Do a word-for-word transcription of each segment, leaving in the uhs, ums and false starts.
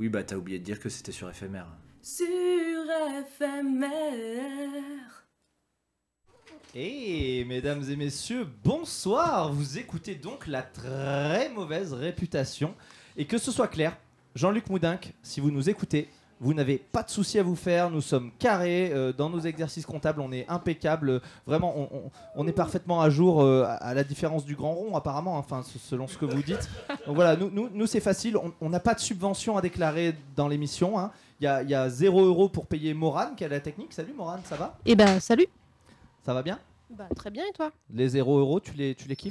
Oui, bah t'as oublié de dire que c'était sur F M R. Sur F M R. Et mesdames et messieurs, bonsoir. Vous écoutez donc La Très Mauvaise Réputation. Et que ce soit clair, Jean-Luc Moudinque, si vous nous écoutez, vous n'avez pas de soucis à vous faire. Nous sommes carrés euh, dans nos exercices comptables, on est impeccable. Vraiment, on, on, on est parfaitement à jour, euh, à la différence du grand rond apparemment, enfin selon ce que vous dites. Donc voilà, nous, nous, nous c'est facile. On n'a pas de subvention à déclarer dans l'émission. Hein. Il y a, y a zéro euro pour payer Morane qui a la technique. Salut Morane, ça va ? Eh ben, salut. Ça va bien ? Bah, très bien, et toi ? Les zéro euros, tu les, tu les kiffes ?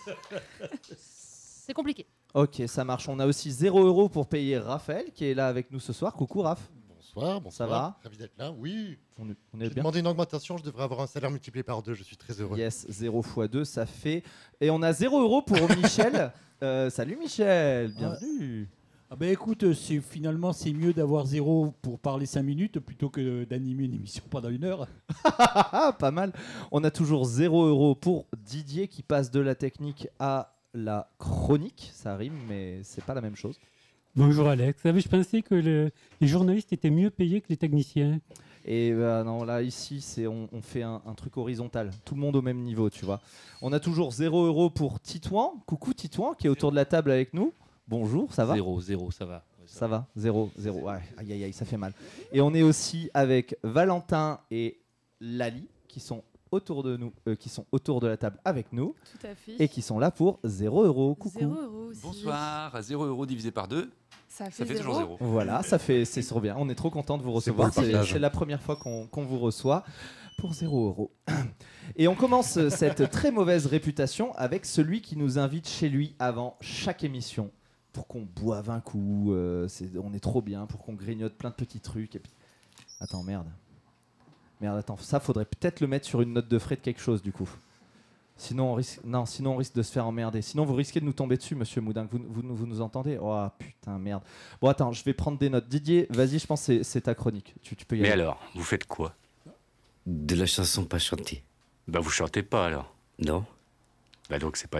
C'est compliqué. Ok, ça marche. On a aussi zéro euros pour payer Raphaël qui est là avec nous ce soir. Coucou Raph. Bonsoir, bonsoir. Ça va ? Ravi d'être là, oui. On est, on est J'ai bien. demandé une augmentation, je devrais avoir un salaire multiplié par deux, je suis très heureux. Yes, zéro fois deux, ça fait... Et on a zéro euros pour Michel. Euh, salut Michel, bienvenue. Ah bah écoute, c'est, finalement c'est mieux d'avoir zéro pour parler cinq minutes plutôt que d'animer une émission pendant une heure. Pas mal. On a toujours zéro euros pour Didier qui passe de la technique à la chronique. Ça rime, mais c'est pas la même chose. Bonjour Alex. Ah, mais je pensais que le- les journalistes étaient mieux payés que les techniciens. Et bah non, là ici, c'est, on, on fait un, un truc horizontal. Tout le monde au même niveau, tu vois. On a toujours zéro euros pour Titouan. Coucou Titouan qui est autour de la table avec nous. Bonjour, ça va ? Zéro, zéro, ça va. Ouais, Ça va, zéro, zéro. Ouais, aïe, aïe, aïe, ça fait mal. Et on est aussi avec Valentin et Lali qui sont autour de nous, euh, qui sont autour de la table avec nous Tout à fait. et qui sont là pour zéro euros. Coucou. Zéro euro aussi. Bonsoir, zéro euros divisé par deux, Ça fait, ça fait toujours zéro. Voilà, ça fait, c'est trop bien. On est trop content de vous C'est recevoir. pour le C'est, partage. c'est la première fois qu'on, qu'on vous reçoit pour zéro euros. Et on commence cette très mauvaise réputation avec celui qui nous invite chez lui avant chaque émission pour qu'on boive un coup. euh, c'est, on est trop bien pour qu'on grignote plein de petits trucs. Et puis... Attends, merde. Merde, attends, ça faudrait peut-être le mettre sur une note de frais de quelque chose du coup. Sinon on risque, non, sinon on risque de se faire emmerder. Sinon vous risquez de nous tomber dessus, monsieur Moudin. Vous, vous, vous nous entendez ? Oh putain, merde. Bon, attends, je vais prendre des notes. Didier, vas-y, je pense que c'est, c'est ta chronique. Tu, tu peux y Mais aller. alors, vous faites quoi? De la chanson pas chantée. Bah vous chantez pas alors. Non. Bah donc c'est pas